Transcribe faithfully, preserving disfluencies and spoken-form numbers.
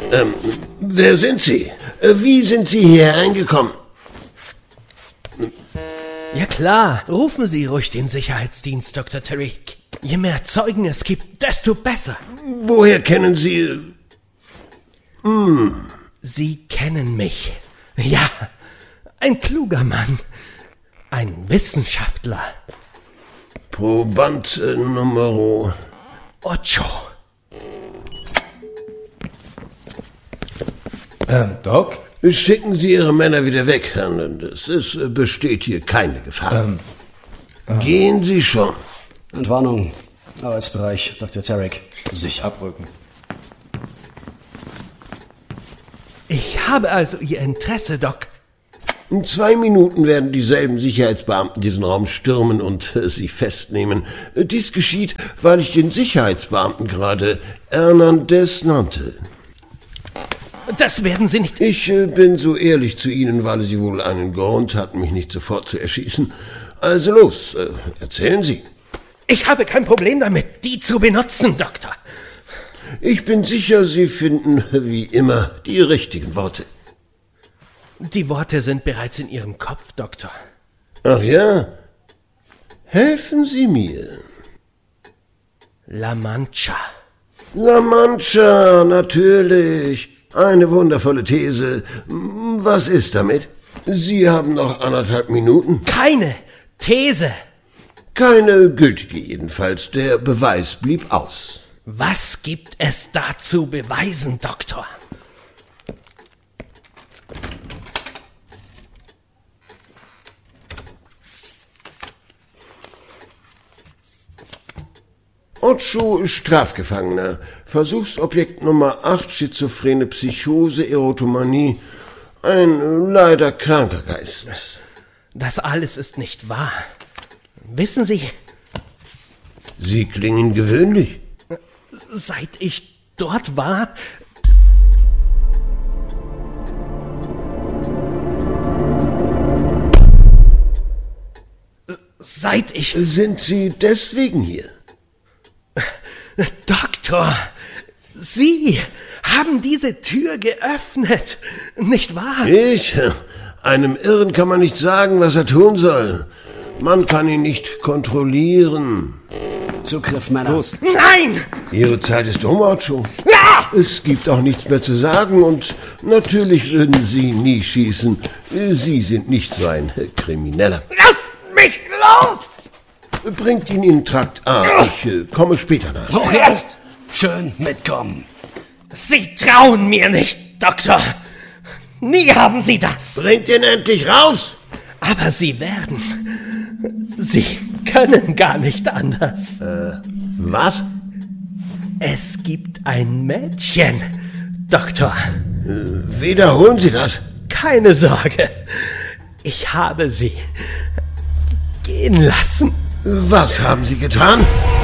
Ähm, wer sind Sie? Wie sind Sie hier reingekommen? Ja klar, rufen Sie ruhig den Sicherheitsdienst, Doktor Tariq. Je mehr Zeugen es gibt, desto besser. Woher kennen Sie... Hm. Sie kennen mich. Ja, ein kluger Mann. Ein Wissenschaftler. Proband äh, Numero... Ocho. Ähm, Doc? Schicken Sie Ihre Männer wieder weg, Herr Mendes. Es besteht hier keine Gefahr. Ähm, äh. Gehen Sie schon. Entwarnung. Arbeitsbereich, Doktor Tariq. Sich abrücken. Ich habe also Ihr Interesse, Doc. In zwei Minuten werden dieselben Sicherheitsbeamten diesen Raum stürmen und äh, Sie festnehmen. Dies geschieht, weil ich den Sicherheitsbeamten gerade Hernandez nannte. Das werden Sie nicht... Ich äh, bin so ehrlich zu Ihnen, weil Sie wohl einen Grund hatten, mich nicht sofort zu erschießen. Also los, äh, erzählen Sie. Ich habe kein Problem damit, die zu benutzen, Doktor. Ich bin sicher, Sie finden, wie immer, die richtigen Worte. Die Worte sind bereits in Ihrem Kopf, Doktor. Ach ja? Helfen Sie mir. La Mancha. La Mancha, natürlich. Eine wundervolle These. Was ist damit? Sie haben noch anderthalb Minuten. Keine These. Keine gültige jedenfalls. Der Beweis blieb aus. Was gibt es da zu beweisen, Doktor? Ocho ist Strafgefangener. Versuchsobjekt Nummer acht, schizophrene Psychose, Erotomanie. Ein leider kranker Geist. Das alles ist nicht wahr. Wissen Sie... Sie klingen gewöhnlich. Seit ich dort war... Seit ich... Sind Sie deswegen hier? Doktor, Sie haben diese Tür geöffnet, nicht wahr? Ich? Einem Irren kann man nicht sagen, was er tun soll. Man kann ihn nicht kontrollieren. Zugriff, Männer. Los. Nein! Ihre Zeit ist um, Ocho. Ja! Es gibt auch nichts mehr zu sagen und natürlich würden Sie nie schießen. Sie sind nicht so ein Krimineller. Lasst mich los! Bringt ihn in Trakt A. Ich äh, komme später nach. Hoch jetzt! Schön mitkommen. Sie trauen mir nicht, Doktor. Nie haben Sie das. Bringt ihn endlich raus! Aber Sie werden. Sie können gar nicht anders. Äh, was? Es gibt ein Mädchen, Doktor. Äh, wiederholen Sie das. Keine Sorge. Ich habe sie gehen lassen. Was haben Sie getan?